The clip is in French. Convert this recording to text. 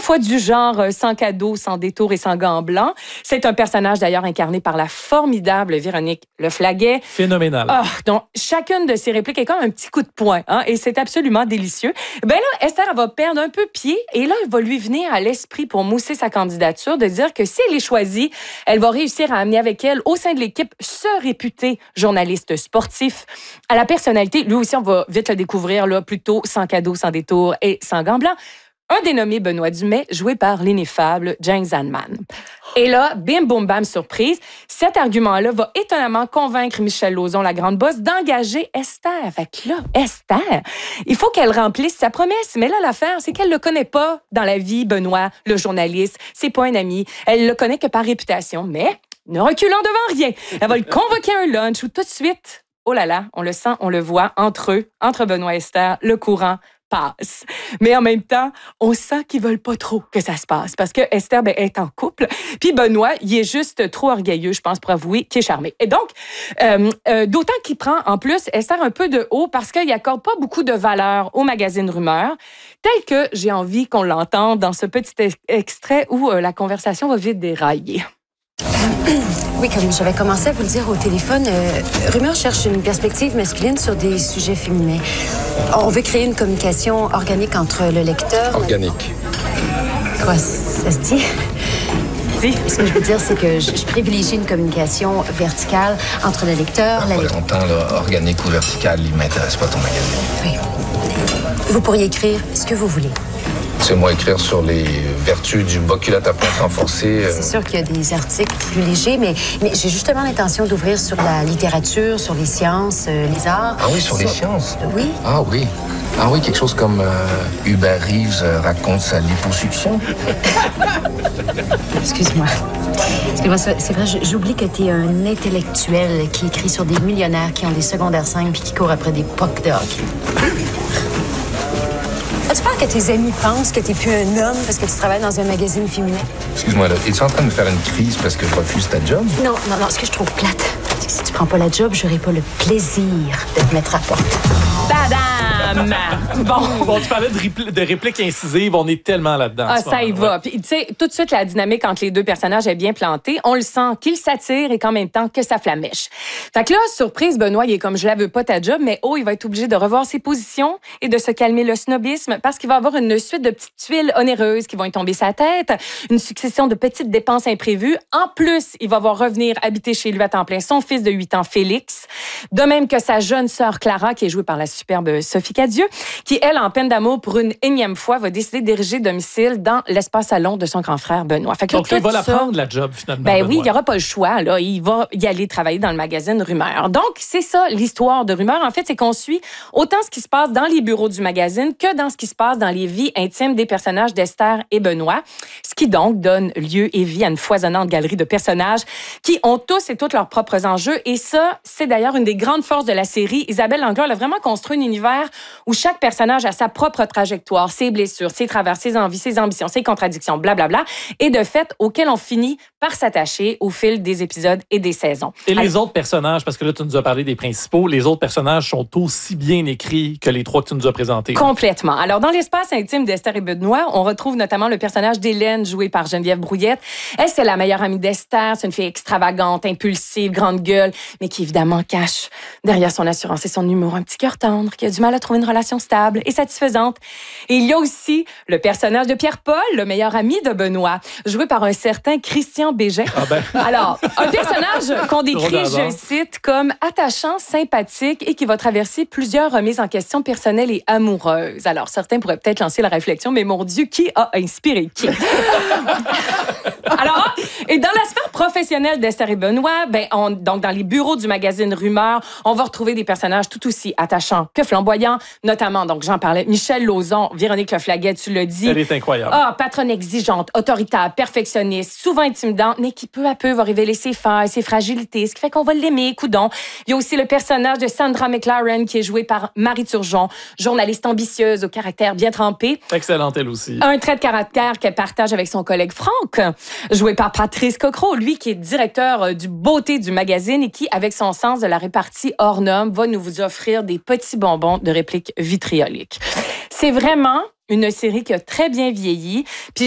fois du genre sans cadeau, sans détour et sans gants blancs. C'est un personnage d'ailleurs incarné par la formidable Véronique Leflaguet. Phénoménal. Donc, chacune de ses répliques est comme un petit coup de poing, hein, et c'est absolument délicieux. Ben là, Esther, elle va perdre un peu pied et là, il va lui venir à l'esprit pour mousser sa candidature de dire que si elle est choisie, elle va réussir à amener avec elle au sein de l'équipe ce réputé journaliste sportif à la personnalité. Lui aussi, on va vite le découvrir, là, plutôt sans cadeau, sans détour et sans gants blancs. Un dénommé Benoît Dumais, joué par l'ineffable James Hanman. Et là, bim, boum, bam, surprise, cet argument-là va étonnamment convaincre Michel Lauzon, la grande bosse, d'engager Esther. Fait que là, Esther, il faut qu'elle remplisse sa promesse. Mais là, l'affaire, c'est qu'elle le connaît pas dans la vie, Benoît, le journaliste. C'est pas un ami. Elle le connaît que par réputation. Mais, ne reculant devant rien, elle va le convoquer à un lunch où tout de suite, oh là là, on le sent, on le voit entre eux, entre Benoît et Esther, le courant passe. Mais en même temps, on sent qu'ils veulent pas trop que ça se passe parce que Esther est en couple, puis Benoît, il est juste trop orgueilleux, je pense, pour avouer qu'il est charmé. Et donc, d'autant qu'il prend en plus Esther un peu de haut parce qu'il accorde pas beaucoup de valeur au magazine Rumeur, tel que j'ai envie qu'on l'entende dans ce petit extrait où la conversation va vite dérailler. Oui, comme j'avais commencé à vous le dire au téléphone, Rumeur cherche une perspective masculine sur des sujets féminins. On veut créer une communication organique entre le lecteur... Organique. Quoi, ça se dit? Ce que je veux dire, c'est que je privilégie une communication verticale entre le lecteur... Pour longtemps, là, organique ou vertical, il m'intéresse pas ton magazine. Oui. Vous pourriez écrire ce que vous voulez. C'est moi écrire sur les vertus du bas culotte à pointe renforcée. C'est sûr qu'il y a des articles plus légers, mais j'ai justement l'intention d'ouvrir sur la littérature, sur les sciences, les arts. Ah oui, sur les sciences? Oui. Ah oui. Ah oui, quelque chose comme Hubert Reeves raconte sa liposuction. Excuse-moi, c'est vrai, j'oublie que t'es un intellectuel qui écrit sur des millionnaires qui ont des secondaires 5 puis qui courent après des pucks de hockey. As-tu peur que tes amis pensent que t'es plus un homme parce que tu travailles dans un magazine féminin? Excuse-moi, là, es-tu en train de me faire une crise parce que je refuse ta job? Non, ce que je trouve plate, c'est que si tu prends pas la job, j'aurai pas le plaisir de te mettre à porte. Tadam! Bon, tu parlais de répliques incisives, on est tellement là-dedans. Ah, ça y va. Puis, tu sais, tout de suite, la dynamique entre les deux personnages est bien plantée. On le sent qu'ils s'attirent et qu'en même temps, que ça flamèche. Fait que là, surprise, Benoît, il est comme, je la veux pas ta job, mais il va être obligé de revoir ses positions et de se calmer le snobisme parce qu'il va avoir une suite de petites tuiles onéreuses qui vont lui tomber sa tête, une succession de petites dépenses imprévues. En plus, il va voir revenir habiter chez lui à temps plein son fils de 8 ans, Félix. De même que sa jeune sœur Clara, qui est jouée par la superbe Sophie Cadieux, qui, elle, en peine d'amour pour une énième fois, va décider d'ériger domicile dans l'espace salon de son grand frère Benoît. Fait que donc, il va la prendre, la job, finalement. Ben Benoît. oui, il n'y aura pas le choix. Là. Il va y aller travailler dans le magazine Rumeur. Donc, c'est ça, l'histoire de Rumeur. En fait, c'est qu'on suit autant ce qui se passe dans les bureaux du magazine que dans ce qui se passe dans les vies intimes des personnages d'Esther et Benoît. Ce qui, donc, donne lieu et vie à une foisonnante galerie de personnages qui ont tous et toutes leurs propres enjeux. Et ça, c'est d'ailleurs une des grandes forces de la série. Isabelle Langlois a vraiment construit un univers où chaque personnage a sa propre trajectoire, ses blessures, ses travers, ses envies, ses ambitions, ses contradictions, blablabla, et de fait, auquel on finit par s'attacher au fil des épisodes et des saisons. Et les autres personnages, parce que là, tu nous as parlé des principaux, les autres personnages sont aussi bien écrits que les trois que tu nous as présentés. Complètement. Alors, dans l'espace intime d'Esther et Benoît, on retrouve notamment le personnage d'Hélène, jouée par Geneviève Brouillette. Elle, c'est la meilleure amie d'Esther. C'est une fille extravagante, impulsive, grande gueule, mais qui, évidemment, cache derrière son assurance et son humour un petit cœur tendre, qui a du mal à trouver une relation stable et satisfaisante. Et il y a aussi le personnage de Pierre-Paul, le meilleur ami de Benoît, joué par un certain Christian Bégin. Ah ben. Alors, un personnage qu'on décrit, je cite, comme attachant, sympathique et qui va traverser plusieurs remises en question personnelles et amoureuses. Alors, certains pourraient peut-être lancer la réflexion, mais mon Dieu, qui a inspiré qui? Alors, et dans la sphère professionnelle d'Esther et Benoît, donc dans les bureaux du magazine Rumeur, on va retrouver des personnages tout aussi attachants que flamboyants, notamment, donc j'en parlais, Michel Lauzon, Véronique Leflaguet, tu l'as dit. Elle est incroyable. Ah, patronne exigeante, autoritaire, perfectionniste, souvent intimidante, mais qui peu à peu va révéler ses failles, ses fragilités, ce qui fait qu'on va l'aimer, coudon. Il y a aussi le personnage de Sandra McLaren, qui est jouée par Marie Turgeon, journaliste ambitieuse, au caractère bien trempé. Excellente, elle aussi. Un trait de caractère qu'elle partage avec son collègue Franck, joué par Patrice Cocro, lui qui est directeur du beauté du magazine et qui, avec son sens de la répartie hors norme, va nous vous offrir des petits bonbons de répliques vitrioliques. C'est vraiment une série qui a très bien vieilli. Puis